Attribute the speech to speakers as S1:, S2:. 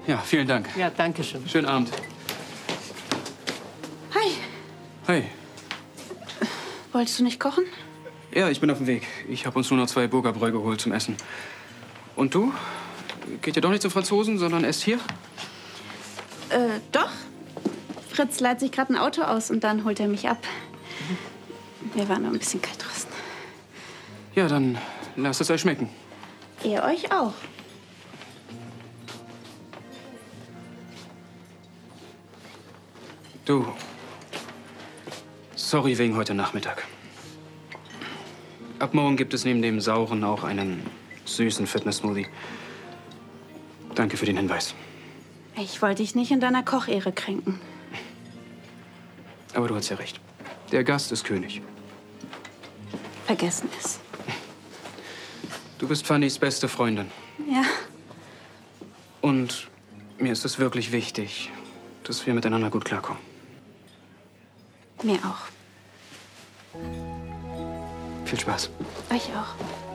S1: Ja, vielen Dank.
S2: Ja, danke schön.
S1: Schönen Abend.
S3: Hi.
S1: Hi.
S3: Wolltest du nicht kochen?
S1: Ja, ich bin auf dem Weg. Ich habe uns nur noch 2 Burgerbräu geholt zum Essen. Und du? Geht ihr doch nicht zum Franzosen, sondern esst hier?
S3: Doch. Fritz leiht sich gerade ein Auto aus und dann holt er mich ab. Wir waren nur ein bisschen kalt draußen.
S1: Ja, dann lasst es euch schmecken.
S3: Ihr euch auch.
S1: Du. Sorry wegen heute Nachmittag. Ab morgen gibt es neben dem sauren auch einen süßen Fitness-Smoothie. Danke für den Hinweis.
S3: Ich wollte dich nicht in deiner Kochehre kränken.
S1: Aber du hast ja recht. Der Gast ist König.
S3: Vergessen es.
S1: Du bist Fannys beste Freundin.
S3: Ja.
S1: Und mir ist es wirklich wichtig, dass wir miteinander gut klarkommen.
S3: Mir auch.
S1: Viel Spaß.
S3: Euch auch.